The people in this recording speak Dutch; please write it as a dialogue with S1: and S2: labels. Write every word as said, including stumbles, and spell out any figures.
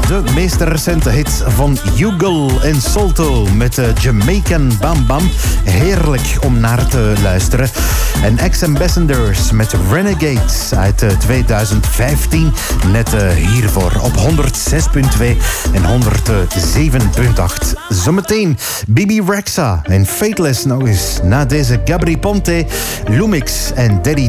S1: de meest recente hit van Hugo en Salto met de Jamaican Bam Bam. Heerlijk om naar te luisteren. En Ex-Ambassadors met Renegades uit twintig vijftien. Net uh, hiervoor op honderd zes komma twee en honderd zeven komma acht. Zometeen Bibi Rexha en Fateless nog eens. Na deze Gabri Ponte, Lumix en Daddy